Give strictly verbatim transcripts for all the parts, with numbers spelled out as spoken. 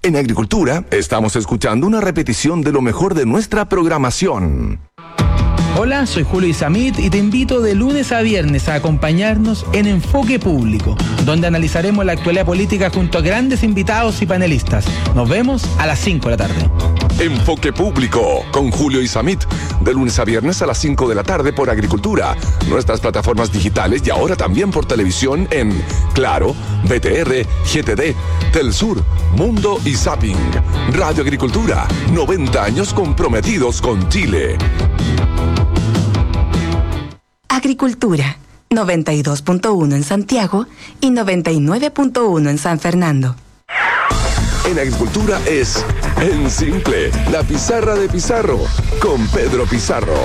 En Agricultura, estamos escuchando una repetición de lo mejor de nuestra programación. Hola, soy Julio Isamit y te invito de lunes a viernes a acompañarnos en Enfoque Público, donde analizaremos la actualidad política junto a grandes invitados y panelistas. Nos vemos a las cinco de la tarde. Enfoque Público con Julio Isamit, de lunes a viernes a las cinco de la tarde por Agricultura, nuestras plataformas digitales y ahora también por televisión en Claro, B T R, G T D, Telsur, Mundo y Zapping. Radio Agricultura, noventa años comprometidos con Chile. Agricultura, noventa y dos punto uno en Santiago y noventa y nueve punto uno en San Fernando. En Agricultura es En Simple, la pizarra de Pizarro, con Pedro Pizarro.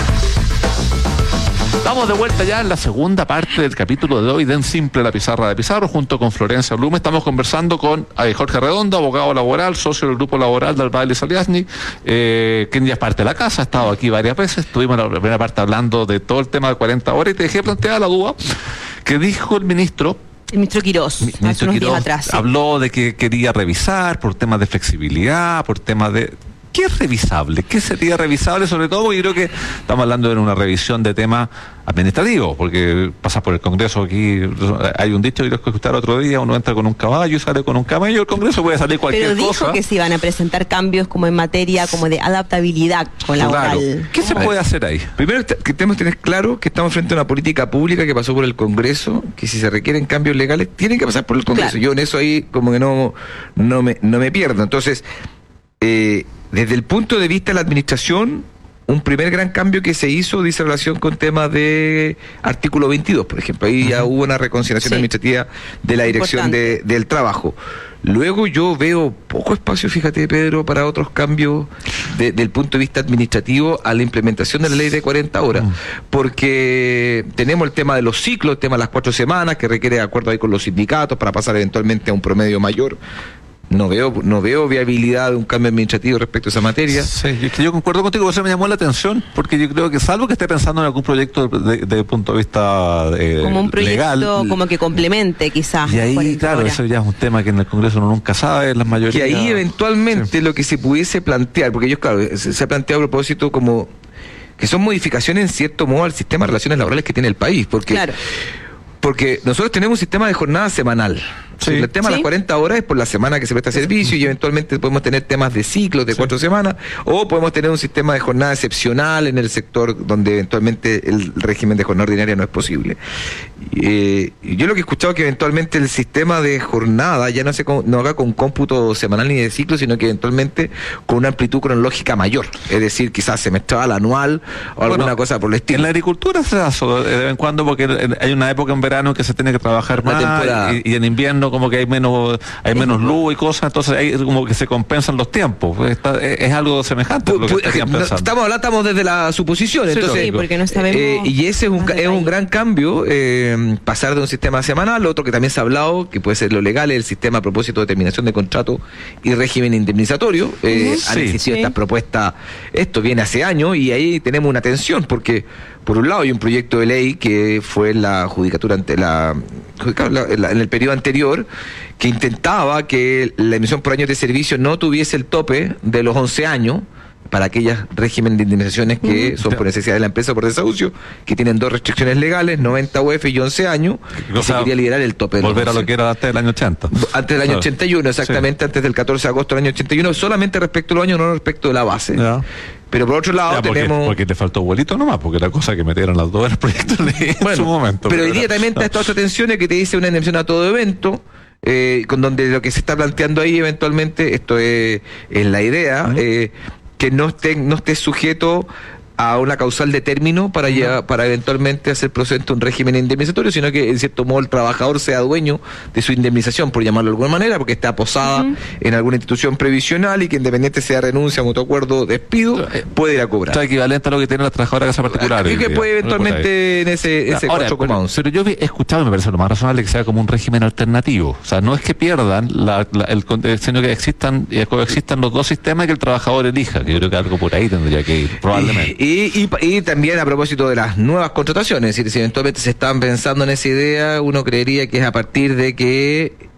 Estamos de vuelta ya en la segunda parte del capítulo de hoy de En Simple, la pizarra de Pizarro, junto con Florencia Blume. Estamos conversando con Jorge Redondo, abogado laboral, socio del grupo laboral del Valle Saliasnik, eh, que ya es parte de la casa, ha estado aquí varias veces. Estuvimos en la primera parte hablando de todo el tema de cuarenta horas y te dejé planteada la duda que dijo el ministro. El ministro Quirós, Mi, hace ministro unos Quirós días atrás. Sí. Habló de que quería revisar por temas de flexibilidad, por temas de... ¿Qué es revisable? ¿Qué sería revisable? Sobre todo porque creo que estamos hablando de una revisión de temas administrativos, porque pasas por el Congreso aquí, hay un dicho que lo escuché el otro día, uno entra con un caballo y sale con un camello, el Congreso puede salir cualquier cosa. Pero dijo cosa. que se iban a presentar cambios como en materia como de adaptabilidad con laboral. Claro. ¿Qué se puede hacer ahí? Primero que tenemos que tener claro que estamos frente a una política pública que pasó por el Congreso, que si se requieren cambios legales, tienen que pasar por el Congreso. Claro. Yo en eso ahí como que no, no, me, no me pierdo. Entonces, eh, desde el punto de vista de la administración, un primer gran cambio que se hizo dice relación con temas de artículo veintidós, por ejemplo. Ahí uh-huh. ya hubo una reconsideración sí. administrativa de la dirección de, del trabajo. Luego yo veo poco espacio, fíjate, Pedro, para otros cambios de, del punto de vista administrativo a la implementación de la ley de cuarenta horas, porque tenemos el tema de los ciclos, el tema de las cuatro semanas, que requiere de acuerdo ahí con los sindicatos para pasar eventualmente a un promedio mayor. No veo no veo viabilidad de un cambio administrativo respecto a esa materia. Sí, es que yo concuerdo contigo, eso me llamó la atención, porque yo creo que salvo que esté pensando en algún proyecto desde de, de punto de vista eh, como un proyecto legal, como que complemente quizás. Y ahí, claro, eso ya es un tema que en el Congreso uno nunca sabe, las mayorías. Y ahí eventualmente sí. lo que se pudiese plantear, porque ellos, claro, se, se ha planteado a propósito como que son modificaciones en cierto modo al sistema de relaciones laborales que tiene el país, porque... Claro. Porque nosotros tenemos un sistema de jornada semanal. Sí. El tema de ¿Sí? las cuarenta horas es por la semana que se presta servicio y eventualmente podemos tener temas de ciclos de sí. cuatro semanas, o podemos tener un sistema de jornada excepcional en el sector donde eventualmente el régimen de jornada ordinaria no es posible. Eh, yo lo que he escuchado es que eventualmente el sistema de jornada ya no se con, no haga con cómputo semanal ni de ciclo, sino que eventualmente con una amplitud cronológica mayor, es decir, quizás semestral, anual o bueno, alguna cosa por el estilo. En la agricultura se hace eso de vez en cuando, porque hay una época en verano que se tiene que trabajar más y, y en invierno como que hay menos hay menos luz y cosas, entonces hay como que se compensan los tiempos. Está, es algo semejante. Pu- lo que pu- no, estamos hablando estamos desde la suposición, sí, entonces sí, porque no sabemos eh, y ese es un es un gran cambio, eh, pasar de un sistema semanal. Otro que también se ha hablado que puede ser lo legal es el sistema a propósito de terminación de contrato y régimen indemnizatorio. eh, uh-huh. Han sí, existido sí. estas propuestas, esto viene hace años y ahí tenemos una tensión porque por un lado hay un proyecto de ley que fue la judicatura ante la, la, la en el periodo anterior, que intentaba que la emisión por años de servicio no tuviese el tope de los once años para aquellos régimen de indemnizaciones que uh-huh. son por necesidad de la empresa o por desahucio, que tienen dos restricciones legales, noventa U F y once años, y o sea, se quería liberar el tope de volver a lo que era antes del año ochenta. Antes del año ochenta y uno, exactamente, sí. antes del catorce de agosto del año ochenta y uno, solamente respecto a los años, no respecto de la base. Ya. Pero por otro lado ya, porque, tenemos... Porque te faltó vuelito nomás, porque era cosa que metieron las dos en el proyecto de ley bueno, en su momento. Pero hoy día también está esta otra tensión que te dice una indemnización a todo evento, eh, con donde lo que se está planteando ahí eventualmente, esto es, es la idea, uh-huh. eh, que no esté, no esté sujeto a una causal de término para, ya, para eventualmente hacer procedente un régimen indemnizatorio, sino que en cierto modo el trabajador sea dueño de su indemnización, por llamarlo de alguna manera, porque está posada uh-huh. en alguna institución previsional y que independiente sea renuncia, mutuo acuerdo, despido, puede ir a cobrar. O sea, equivalente a lo que tienen las trabajadoras de casa particular. Y que puede eventualmente en ese, ese cuatro coma once. Pero yo he escuchado, me parece lo más razonable, que sea como un régimen alternativo. O sea, no es que pierdan, la, la, el, sino que existan, coexistan los dos sistemas y que el trabajador elija, que yo creo que algo por ahí tendría que ir, probablemente. Y, Y, y, y también a propósito de las nuevas contrataciones, es decir, si eventualmente se están pensando en esa idea, uno creería que es a partir de que